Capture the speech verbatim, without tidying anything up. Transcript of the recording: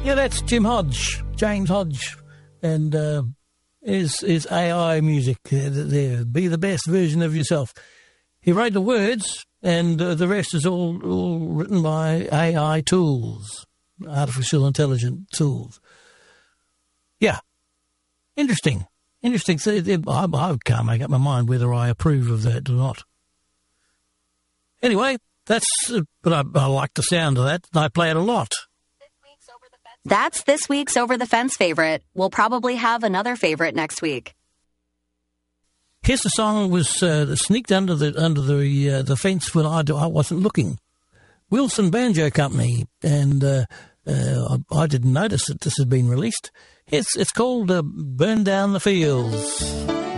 Yeah, that's Jim Hodge, James Hodge, and uh, his, his A I music. Uh, there, be the best version of yourself. He wrote the words, and uh, the rest is all, all written by A I tools, artificial intelligent tools. Yeah, interesting, interesting. So, I, I can't make up my mind whether I approve of that or not. Anyway, that's, uh, but I, I like the sound of that, and I play it a lot. That's this week's Over the Fence favorite. We'll probably have another favorite next week. Here's the song that was uh, sneaked under the under the uh, the fence when I, I wasn't looking. Wilson Banjo Company, and uh, uh, I, I didn't notice that this had been released. It's it's called uh, "Burn Down the Fields."